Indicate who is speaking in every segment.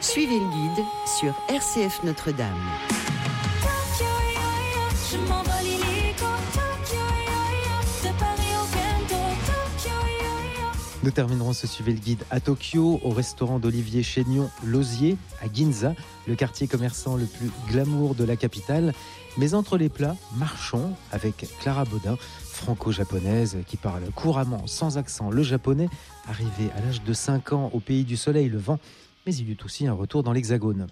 Speaker 1: Suivez le guide sur RCF Notre-Dame.
Speaker 2: Nous terminerons ce Suivez le guide à Tokyo, au restaurant d'Olivier Chénion, L'Osier, à Ginza, le quartier commerçant le plus glamour de la capitale. Mais entre les plats, marchons avec Clara Baudin, franco-japonaise qui parle couramment, sans accent, le japonais, arrivée à l'âge de 5 ans au pays du soleil levant, mais il eut aussi un retour dans l'Hexagone.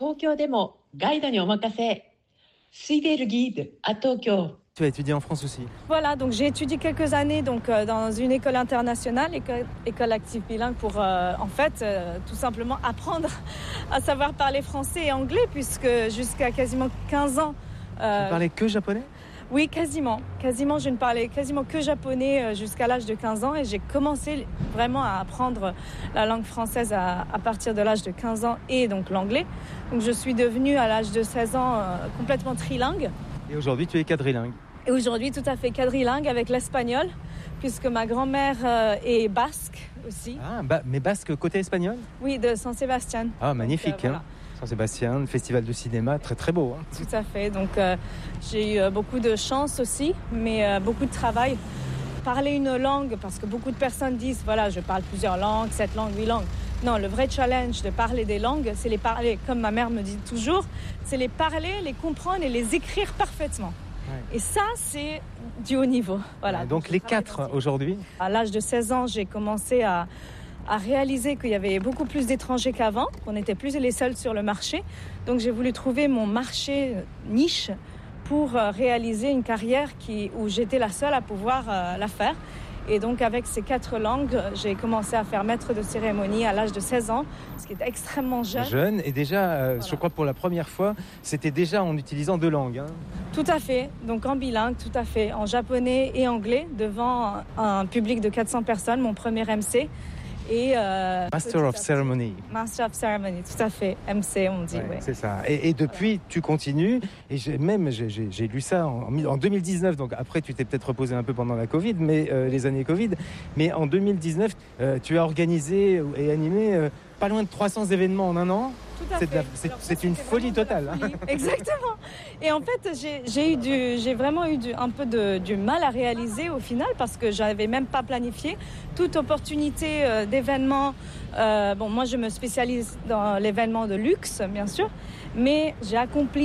Speaker 2: Tu as étudié en France aussi.
Speaker 3: Voilà, donc j'ai étudié quelques années dans une école internationale, école active bilingue, pour tout simplement apprendre à savoir parler français et anglais, puisque jusqu'à quasiment 15 ans...
Speaker 2: Tu parlais que japonais ?
Speaker 3: Oui, quasiment. Je ne parlais quasiment que japonais jusqu'à l'âge de 15 ans, et j'ai commencé vraiment à apprendre la langue française à partir de l'âge de 15 ans, et donc l'anglais. Donc je suis devenue à l'âge de 16 ans complètement trilingue.
Speaker 2: Et aujourd'hui, tu es quadrilingue.
Speaker 3: Et aujourd'hui, tout à fait quadrilingue avec l'espagnol, puisque ma grand-mère est basque aussi.
Speaker 2: Ah, mais basque côté espagnol ?
Speaker 3: Oui, de San Sebastián.
Speaker 2: Ah, magnifique,
Speaker 3: voilà.
Speaker 2: San Sebastián, festival de cinéma, très très beau. Hein.
Speaker 3: Tout à fait, donc j'ai eu beaucoup de chance aussi, mais beaucoup de travail. Parler une langue, parce que beaucoup de personnes disent, voilà, je parle plusieurs langues, 7 langues, 8 langues. Non, le vrai challenge de parler des langues, c'est les parler, comme ma mère me dit toujours, c'est les parler, les comprendre et les écrire parfaitement. Ouais. Et ça, c'est du haut niveau. Voilà.
Speaker 2: Donc les 4 aujourd'hui ?
Speaker 3: À l'âge de 16 ans, j'ai commencé à réaliser qu'il y avait beaucoup plus d'étrangers qu'avant, qu'on n'était plus les seuls sur le marché. Donc j'ai voulu trouver mon marché niche pour réaliser une carrière où j'étais la seule à pouvoir la faire. Et donc avec ces 4 langues, j'ai commencé à faire maître de cérémonie à l'âge de 16 ans, ce qui est extrêmement jeune.
Speaker 2: Et déjà, voilà. Je crois que pour la première fois, c'était déjà en utilisant 2 langues. Hein.
Speaker 3: Tout à fait, donc en bilingue, tout à fait, en japonais et anglais, devant un public de 400 personnes, mon premier MC. Et
Speaker 2: Master of Ceremony.
Speaker 3: Master of Ceremony, tout à fait. MC, on dit. Ouais.
Speaker 2: C'est ça. Et depuis, voilà. Tu continues. Et j'ai lu ça en 2019. Donc après, tu t'es peut-être reposé un peu pendant la Covid, mais les années Covid. Mais en 2019, tu as organisé et animé pas loin de 300 événements en un an. C'est une folie totale. Hein.
Speaker 3: Oui, exactement. Et en fait, j'ai vraiment eu un peu du mal à réaliser au final, parce que j'avais même pas planifié toute opportunité d'événements. Moi, je me spécialise dans l'événement de luxe, bien sûr, mais j'ai accompli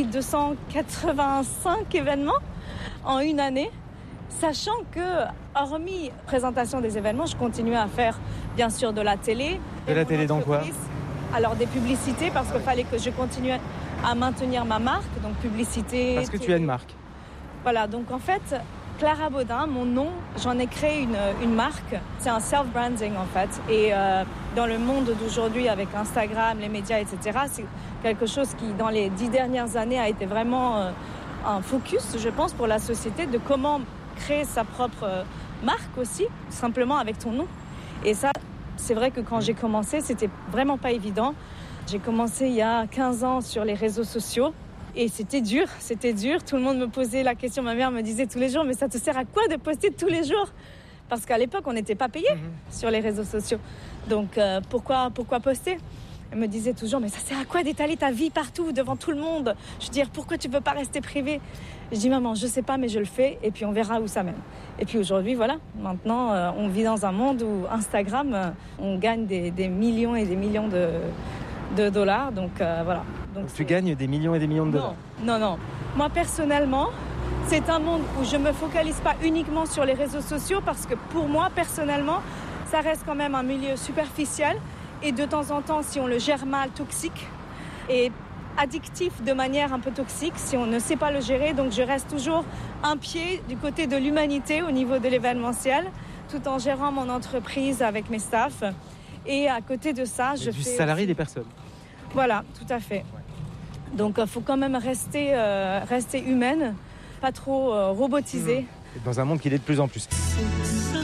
Speaker 3: 285 événements en une année, sachant que, hormis présentation des événements, je continuais à faire, bien sûr, de la télé.
Speaker 2: De la télé dans quoi ?
Speaker 3: Alors des publicités, parce qu'il fallait que je continue à maintenir ma marque, donc publicité.
Speaker 2: Parce que tu as une marque.
Speaker 3: Voilà, donc en fait, Clara Baudin, mon nom, j'en ai créé une marque. C'est un self-branding en fait. Et dans le monde d'aujourd'hui, avec Instagram, les médias, etc., c'est quelque chose qui, dans les 10 dernières années, a été vraiment un focus, je pense, pour la société, de comment créer sa propre marque aussi, simplement avec ton nom. Et ça, c'est vrai que quand j'ai commencé, c'était vraiment pas évident. J'ai commencé il y a 15 ans sur les réseaux sociaux et c'était dur. Tout le monde me posait la question. Ma mère me disait tous les jours, mais ça te sert à quoi de poster tous les jours ? Parce qu'à l'époque, on n'était pas payé sur les réseaux sociaux. Donc, pourquoi poster ? Elle me disait toujours, mais ça sert à quoi d'étaler ta vie partout, devant tout le monde ? Je veux dire, pourquoi tu ne veux pas rester privée ? Je dis, maman, je ne sais pas, mais je le fais, et puis on verra où ça mène. Et puis aujourd'hui, voilà, maintenant, on vit dans un monde où Instagram, on gagne des millions et des millions de dollars, donc voilà. Donc
Speaker 2: tu gagnes des millions et des millions de dollars ?
Speaker 3: Non. Moi, personnellement, c'est un monde où je ne me focalise pas uniquement sur les réseaux sociaux, parce que pour moi, personnellement, ça reste quand même un milieu superficiel, et de temps en temps, si on le gère mal, toxique, et addictif de manière un peu toxique, si on ne sait pas le gérer. Donc je reste toujours un pied du côté de l'humanité au niveau de l'événementiel, tout en gérant mon entreprise avec mes staffs. Et à côté de ça, je fais... Du
Speaker 2: salarié des personnes.
Speaker 3: Voilà, tout à fait. Donc il faut quand même rester humaine, pas trop robotisée.
Speaker 2: Dans un monde qui l'est de plus en plus.